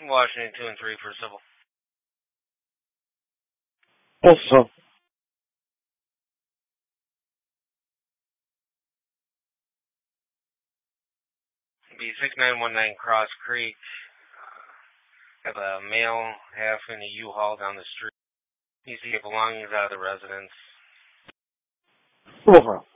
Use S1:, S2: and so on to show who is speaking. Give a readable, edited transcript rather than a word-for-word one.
S1: Washington 2 and 3 for civil.
S2: Also.
S1: Be 6919 Cross Creek. Have a male half in a U-Haul down the street. Needs to get belongings out of the residence.
S2: Over.